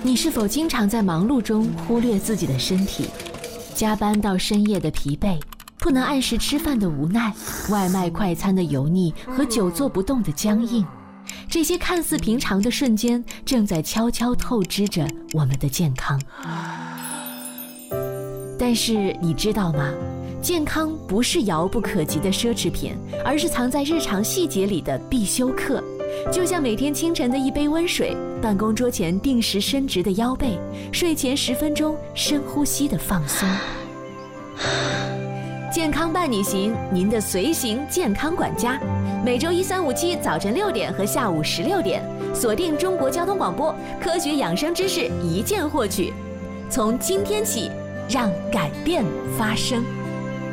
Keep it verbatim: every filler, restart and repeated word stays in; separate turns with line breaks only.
你是否经常在忙碌中忽略自己的身体？加班到深夜的疲惫，不能按时吃饭的无奈，外卖快餐的油腻和久坐不动的僵硬，这些看似平常的瞬间，正在悄悄透支着我们的健康。但是你知道吗？健康不是遥不可及的奢侈品，而是藏在日常细节里的必修课。就像每天清晨的一杯温水，办公桌前定时伸直的腰背，睡前十分钟深呼吸的放松。健康伴你行，您的随行健康管家，每周一、三、五、七早晨六点和下午十六点，锁定中国交通广播，科学养生知识一键获取。从今天起，让改变发生。